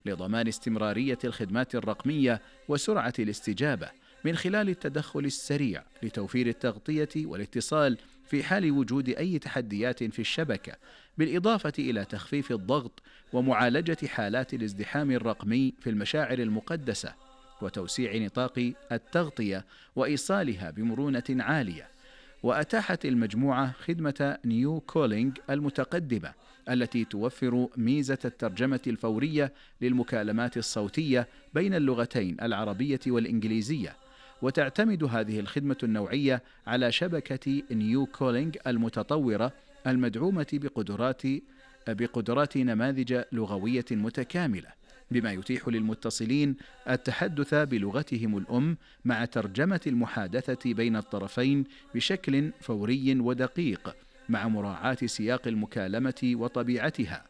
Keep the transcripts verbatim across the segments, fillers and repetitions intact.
لضمان استمرارية الخدمات الرقمية وسرعة الاستجابة من خلال التدخل السريع لتوفير التغطية والاتصال في حال وجود أي تحديات في الشبكة، بالإضافة إلى تخفيف الضغط ومعالجة حالات الازدحام الرقمي في المشاعر المقدسة، وتوسيع نطاق التغطية وإيصالها بمرونة عالية. وأتاحت المجموعة خدمة نيو كولينج المتقدمة التي توفر ميزة الترجمة الفورية للمكالمات الصوتية بين اللغتين العربية والإنجليزية. وتعتمد هذه الخدمة النوعية على شبكة نيو كولينج المتطورة المدعومة بقدرات بقدرات نماذج لغوية متكاملة، بما يتيح للمتصلين التحدث بلغتهم الأم مع ترجمة المحادثة بين الطرفين بشكل فوري ودقيق، مع مراعاة سياق المكالمة وطبيعتها،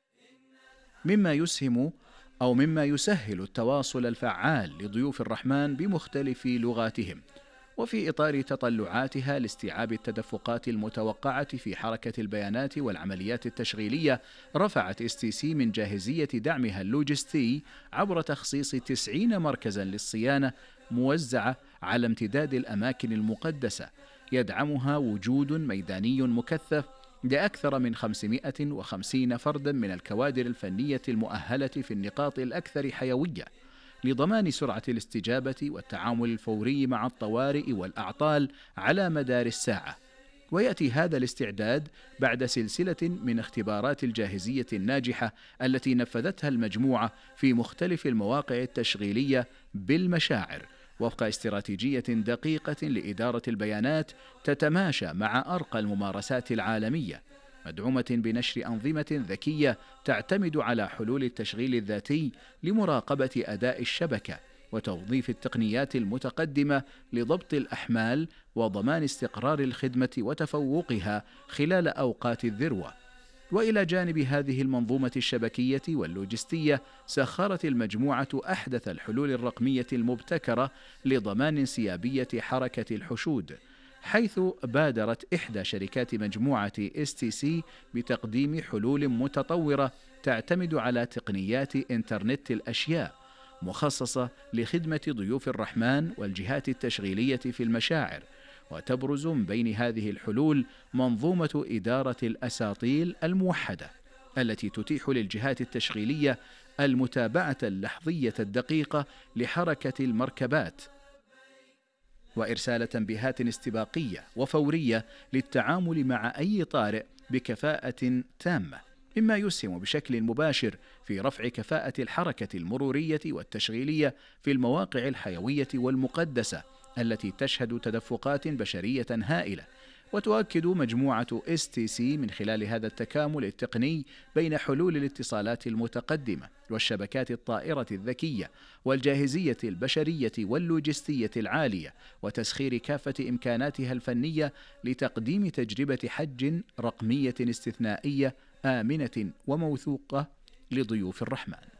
مما يسهم أو مما يسهل التواصل الفعال لضيوف الرحمن بمختلف لغاتهم. وفي إطار تطلعاتها لاستيعاب التدفقات المتوقعة في حركة البيانات والعمليات التشغيلية، رفعت إس تي سي من جاهزية دعمها اللوجستي عبر تخصيص تسعين مركزا للصيانة موزعة على امتداد الأماكن المقدسة، يدعمها وجود ميداني مكثف لأكثر من خمسمائة وخمسين فردا من الكوادر الفنية المؤهلة في النقاط الأكثر حيوية، لضمان سرعة الاستجابة والتعامل الفوري مع الطوارئ والأعطال على مدار الساعة. ويأتي هذا الاستعداد بعد سلسلة من اختبارات الجاهزية الناجحة التي نفذتها المجموعة في مختلف المواقع التشغيلية بالمشاعر، وفق استراتيجية دقيقة لإدارة البيانات تتماشى مع أرقى الممارسات العالمية، مدعومة بنشر أنظمة ذكية تعتمد على حلول التشغيل الذاتي لمراقبة أداء الشبكة، وتوظيف التقنيات المتقدمة لضبط الأحمال وضمان استقرار الخدمة وتفوقها خلال أوقات الذروة. وإلى جانب هذه المنظومة الشبكية واللوجستية، سخرت المجموعة أحدث الحلول الرقمية المبتكرة لضمان انسيابية حركة الحشود، حيث بادرت إحدى شركات مجموعة إس تي سي بتقديم حلول متطورة تعتمد على تقنيات إنترنت الأشياء، مخصصة لخدمة ضيوف الرحمن والجهات التشغيلية في المشاعر. وتبرز من بين هذه الحلول منظومة إدارة الأساطيل الموحدة، التي تتيح للجهات التشغيلية المتابعة اللحظية الدقيقة لحركة المركبات، وإرسال تنبيهات استباقية وفورية للتعامل مع أي طارئ بكفاءة تامة، مما يسهم بشكل مباشر في رفع كفاءة الحركة المرورية والتشغيلية في المواقع الحيوية والمقدسة التي تشهد تدفقات بشرية هائلة. وتؤكد مجموعة إس تي سي من خلال هذا التكامل التقني بين حلول الاتصالات المتقدمة والشبكات الطائرة الذكية والجاهزية البشرية واللوجستية العالية، وتسخير كافة إمكاناتها الفنية لتقديم تجربة حج رقمية استثنائية آمنة وموثوقة لضيوف الرحمن.